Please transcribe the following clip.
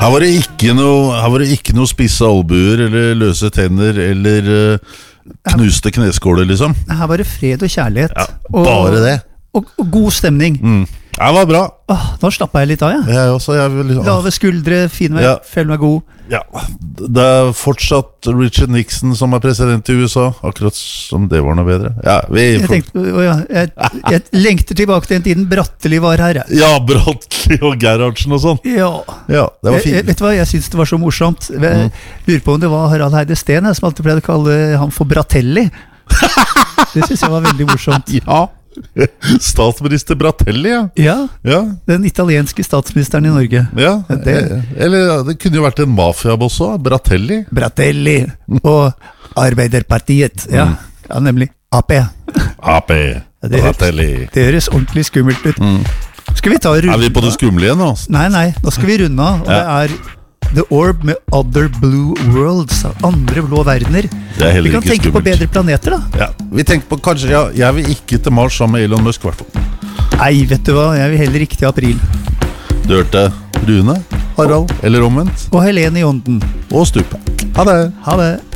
Her var det ikke noe spisse albuer eller løse tenner eller knuste kneskåler liksom. Her var det fred og kjærlighet. Ja, bare det. Og god stemning. Det var bra. Nå slappet jeg litt av, ja. Jeg også. Lave skuldre, fin vei, føler meg god. Ja, det fortsatt Richard Nixon som president i USA, akkurat som det var noe bedre. Ja, jeg lengter tilbake til en tiden Bratteli var her. Ja, Bratteli og Gerhardsen og sånn. Ja, det var fint. Vet du hva, jeg synes det var så morsomt. Jeg lurer på om det var Harald Heide Steen som alltid pleide å kalle han for Bratelli. Det synes jeg var veldig morsomt. Ja, statsminister Bratelli, ja, den italienske statsministeren i Norge. Eller det kunne jo vært en mafiaboss også, Bratelli og Arbeiderpartiet. Ja, nemlig AP, Bratelli. Det høres ordentlig skummelt ut. Skal vi ta og runde? Vi på det skumle igjen nå? Nei, nå skal vi runde av. Og det er The Orb med Other Blue Worlds, andre blå verdener. Det er heller vi kan ikke tenke skummelt. på bedre planeter da. Ja, vi tenker på kanskje, jeg vil ikke til Mars sammen med Elon Musk hvertfall. Nei, vet du hva, jeg vil heller ikke til april. Du hørte Rune, Harald, eller omvendt. Og Helene i ånden. Og Stupe. Ha det. Ha det.